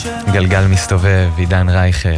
גלגל מסתובב, עידן רייכל.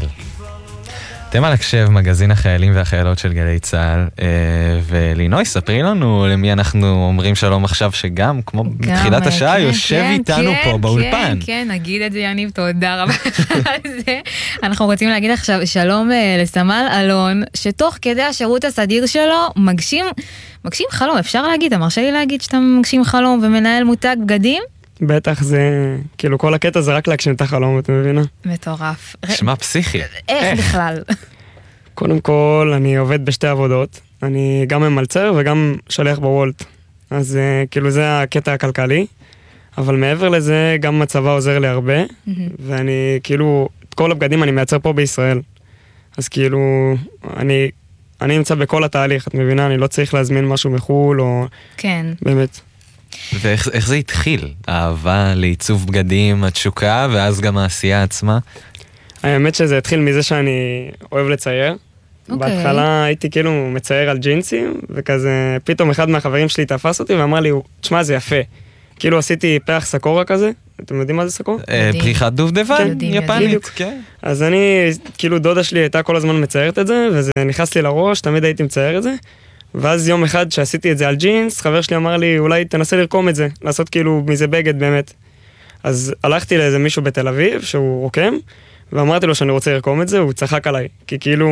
אתם על הקשב, מגזין החיילים והחיילות של גלי צהל, ולינוי, ספרי לנו למי אנחנו אומרים שלום עכשיו, שגם, כמו בתחילת השעה, יושב איתנו פה באולפן. כן, נגיד את זה, יניב, תודה רבה על זה. אנחנו רוצים להגיד עכשיו שלום לסמל אלון, שתוך כדי השירות הסדיר שלו, מגשים חלום, אפשר להגיד, מרשה לי להגיד שאתה מגשים חלום ומנהל מותג בגדים? בטח זה, כאילו כל הקטע זה רק להגשים את החלום, את מבינה? מטורף. נשמע פסיכי. איך בכלל? קודם כל, אני עובד בשתי עבודות. אני גם ממלצר וגם שליח בוולט. אז כאילו זה הקטע הכלכלי. אבל מעבר לזה, גם הצבא עוזר לי הרבה. ואני כאילו, את כל הבגדים אני מייצר פה בישראל. אז כאילו, אני נמצא בכל התהליך, את מבינה? אני לא צריך להזמין משהו מחול או... כן. באמת. ואיך זה התחיל? האהבה לעיצוב בגדים, התשוקה, ואז גם העשייה עצמה? האמת שזה התחיל מזה שאני אוהב לצייר. בהתחלה הייתי כאילו מצייר על ג'ינסים, וכזה פתאום אחד מהחברים שלי תפס אותי ואמר לי, תשמע, זה יפה. כאילו עשיתי פרח סקורה כזה, אתם יודעים מה זה סקורה? פריחת דובדבן, יפנית, כן. אז אני, כאילו דודה שלי הייתה כל הזמן מציירת את זה, וזה נכנס לי לראש, תמיד הייתי מצייר את זה. ואז יום אחד שעשיתי את זה על ג'ינס, חבר שלי אמר לי, אולי תנסה לרקום את זה, לעשות כאילו מזה בגד באמת. אז הלכתי לאיזה מישהו בתל אביב, שהוא רוקם, ואמרתי לו שאני רוצה לרקום את זה, הוא צחק עליי. כי כאילו,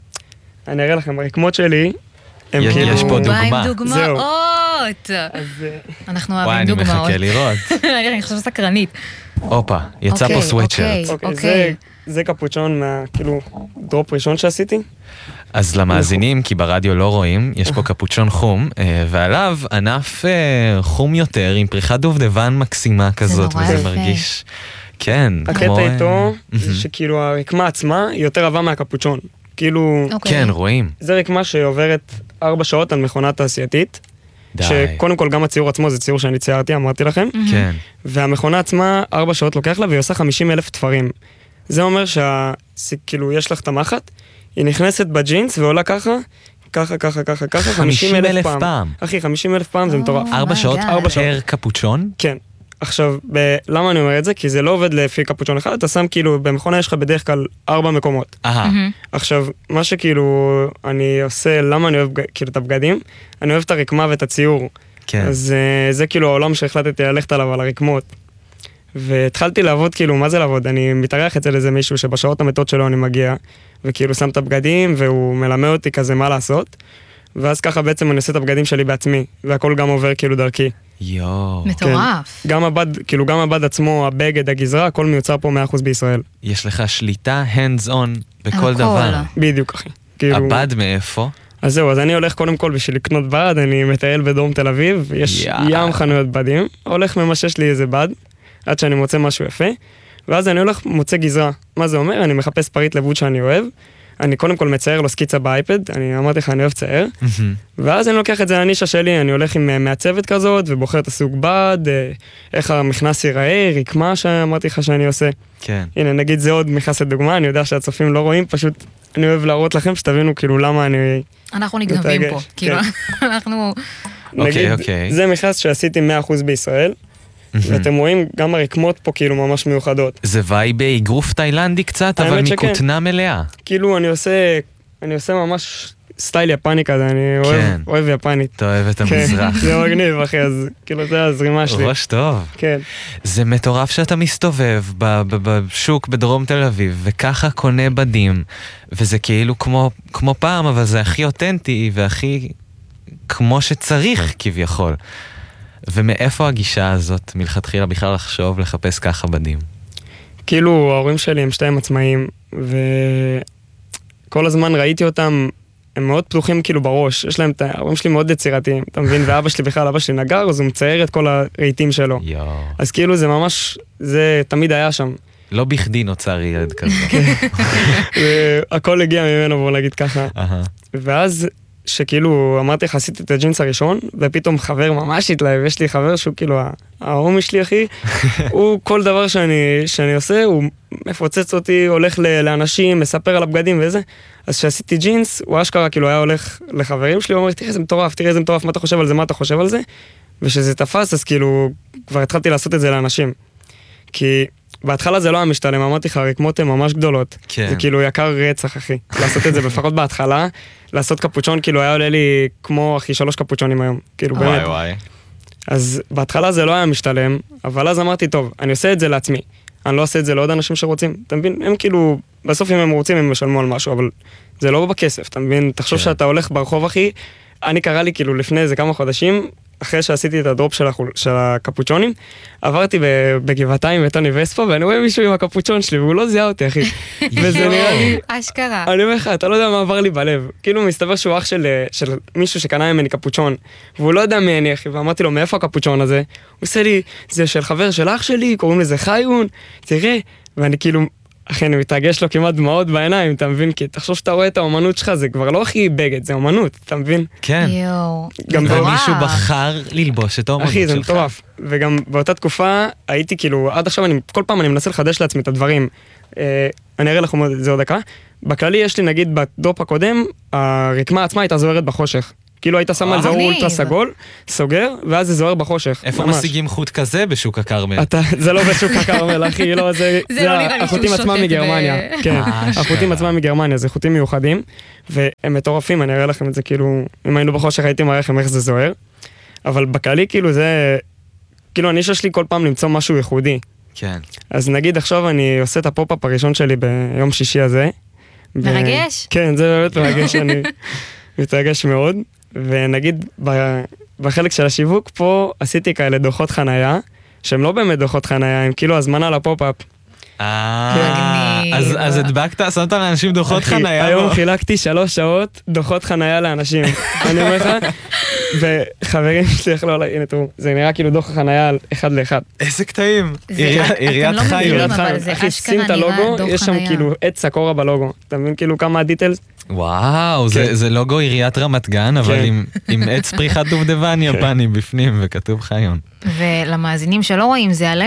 אני אראה לכם, הרקמות שלי, הם כאילו... יש פה דוגמה. דוגמאות. אנחנו אוהבים דוגמאות. וואי, אני מחכה לראות. אני חושב סקרנית. אופה, יצא פה סוויטשרט. זה קפוצ'ון כאילו, דרופ ראשון שעשיתי. אז למאזינים, כי ברדיו לא רואים, יש פה קפוצ'ון חום, ועליו ענף חום יותר, עם פריחת דובדבן מקסימה כזאת, וזה מרגיש... כן, הקטע איתו, זה שכאילו הרקמה עצמה היא יותר רבה מהקפוצ'ון. כאילו... כן, רואים. זה רקמה שעוברת 4 שעות על מכונה תעשייתית, שקודם כל גם הציור עצמו זה ציור שאני ציירתי, אמרתי לכם. כן. והמכונה עצמה 4 שעות לוקח לה, והיא עושה 50,000 תפרים. זה אומר שכאילו יש לך את המחט, היא נכנסת בג'ינס ועולה ככה, ככה, 50,000 פעם. אחי, 50,000 פעם זה מטורף. 4 שעות פר קפוצ'ון? כן. עכשיו, למה אני אומר את זה? כי זה לא עובד לפי קפוצ'ון אחד, אתה שם כאילו, במכונה יש לך בדרך כלל 4 מקומות. עכשיו, מה שכאילו אני עושה, למה אני אוהב כאילו את הבגדים? אני אוהב את הרקמה ואת הציור. כן. אז זה כאילו העולם שהחלטתי ללכת עליו, על הרקמות. והתחלתי לעבוד, כאילו, מה זה לעבוד? אני מתארח אצל איזה מישהו שבשעות המתות שלו אני מגיע, וכאילו שם את הבגדים, והוא מלמד אותי כזה מה לעשות, ואז ככה בעצם אני עושה את הבגדים שלי בעצמי, והכל גם עובר כאילו דרכי. יואו. מטורף. גם הבד עצמו, הבגד, הגזרה, הכל מיוצר פה 100% בישראל. יש לך שליטה hands on בכל דבר. בדיוק, אחי. הבד מאיפה? אז זהו, אז אני הולך קודם כל בשביל לקנות בד, אני מטייל בדרום תל אביב, יש ים חנויות בדים, הולך ממשש לי איזה בד, עד שאני מוצא משהו יפה, ואז אני הולך מוצא גזרה. מה זה אומר? אני מחפש פריט לבוד שאני אוהב, אני קודם כל מצייר לו סקיצה באייפד, אני אמרתי לך, אני אוהב צייר, ואז אני לוקח את זה לנישה שלי, אני הולך עם מעצבת כזאת, ובוחר את הסוג בד, איך המכנס ייראה, רקמה שאמרתי לך שאני עושה. כן. הנה, נגיד זה עוד מכנס לדוגמה, אני יודע שהצופים לא רואים, פשוט אני אוהב להראות לכם שתבינו כאילו למה אני... אנחנו נגנבים פה, כאילו, אנחנו... נגיד, זה מכנס שעשיתי 100% בישראל, ואתם רואים גם הרקמות פה כאילו ממש מיוחדות. זה וייב אגרוף תאילנדי קצת, אבל מכותנה מלאה. כאילו אני עושה ממש סטייל יפני כזה, אני אוהב יפנית. אתה אוהב את המזרח. זה מגניב אחי, אז כאילו זה הזרימה שלי. ראש טוב. כן. זה מטורף שאתה מסתובב בשוק בדרום תל אביב, וככה קונה בדים, וזה כאילו כמו פעם, אבל זה הכי אותנטי, והכי כמו שצריך כביכול. ומאיפה הגישה הזאת מלכתחילה בכלל לחשוב, לחפש ככה בדים? כאילו ההורים שלי הם שתיים עצמאים, וכל הזמן ראיתי אותם, הם מאוד פתוחים כאילו בראש, יש להם, ההורים שלי מאוד יצירתיים, אתה מבין? ואבא שלי בכלל, אבא שלי נגר, אז הוא מצייר את כל הרהיטים שלו. אז כאילו זה ממש, זה תמיד היה שם. לא בכדי נוצר ילד כזה. הכל הגיע ממנו, בוא נגיד ככה. ואז שכאילו אמרתי לך, עשיתי את הג'ינס הראשון, ופתאום חבר ממש התלהב, יש לי חבר שהוא כאילו ההומי שלי אחי, הוא כל דבר שאני עושה, הוא מפוצץ אותי, הולך לאנשים, מספר על הבגדים וזה, אז שעשיתי ג'ינס, הוא אשכרה כאילו היה הולך לחברים שלי, הוא אומר, תראה איזה מטורף, מה אתה חושב על זה, ושזה תפס, אז כאילו כבר התחלתי לעשות את זה לאנשים, כי בהתחלה זה לא היה משתלם, אמרתי לך, רקמות הן ממש גדולות. כן. זה כאילו יקר רצח, אחי. לעשות את זה לפחות בהתחלה, לעשות קפוצ'ון, כאילו היה עולה לי כמו, אחי, 3 קפוצ'ונים היום. כאילו, באמת. וואי. אז בהתחלה זה לא היה משתלם, אבל אז אמרתי, טוב, אני עושה את זה לעצמי. אני לא עושה את זה לעוד אנשים שרוצים. אתה מבין? הם כאילו, בסוף אם הם רוצים, הם משלמו על משהו, אבל זה לא בכסף, אתה מבין? תחשוב שאתה הולך ברחוב, אחי. אני קרא לי כאילו לפני איזה כמה חודשים, אחרי שעשיתי את הדרופ של הקפוצ'ונים, עברתי בגבעתיים בטוני וספו, ואני רואה מישהו עם הקפוצ'ון שלי, והוא לא זיהה אותי, אחי. וזה נראה לי... אשכרה. אני אומר לך, אתה לא יודע מה עבר לי בלב. כאילו מסתבר שהוא אח של מישהו שקנה ממני קפוצ'ון, והוא לא יודע מי אני, אחי, ואמרתי לו, מאיפה הקפוצ'ון הזה? הוא עושה לי, זה של חבר של אח שלי, קוראים לזה חיון, תראה, ואני כאילו... אחי, אני מתרגש לו כמעט דמעות בעיניים, אתה מבין? כי תחשוב שאתה רואה את האומנות שלך, זה כבר לא הכי בגד, זה אומנות, אתה מבין? כן. גם ומישהו בחר ללבוש את האומנות שלך. אחי, זה מטורף. וגם באותה תקופה הייתי כאילו, עד עכשיו כל פעם אני מנסה לחדש לעצמי את הדברים. אני אראה לכם את זה עוד דקה. בכללי יש לי, נגיד, בדרופ הקודם, הרקמה עצמה הייתה זוהרת בחושך. כאילו היית שם על זה אולטרה סגול, סוגר, ואז זה זוהר בחושך. איפה משיגים חוט כזה בשוק הכרמל? זה לא בשוק הכרמל, אחי, לא, זה החוטים עצמם מגרמניה. כן, החוטים עצמם מגרמניה, זה חוטים מיוחדים, והם מטורפים, אני אראה לכם את זה, כאילו, אם היינו בחושך הייתי מראה לכם איך זה זוהר, אבל בכללי, כאילו, זה, כאילו, הנישה שלי כל פעם למצוא משהו ייחודי. כן. אז נגיד, עכשיו אני עושה את הפופ-אפ הראשון שלי ביום שישי הזה. מרגש? כן, זה באמת מרגש, אני מתרגש מאוד. ונגיד, בחלק של השיווק פה עשיתי כאלה דוחות חנייה, שהם לא באמת דוחות חנייה, הם כאילו הזמנה לפופ-אפ. אז הדבקת, שמת לאנשים דוחות חנייה. היום חילקתי 3 שעות דוחות חנייה לאנשים. אני אומר לך, וחברים שלי יכלו עליי, הנה תראו, זה נראה כאילו דוח חנייה 1 ל-1. איזה קטעים. עיריית חיון. אחי, שים את הלוגו, יש שם כאילו עץ סקורה בלוגו. אתה מבין כאילו כמה הדיטלס? וואו, זה לוגו עיריית רמת גן, אבל עם עץ פריחת דובדבן יפני בפנים, וכתוב חיון. ולמאזינים שלא רואים, זה עלה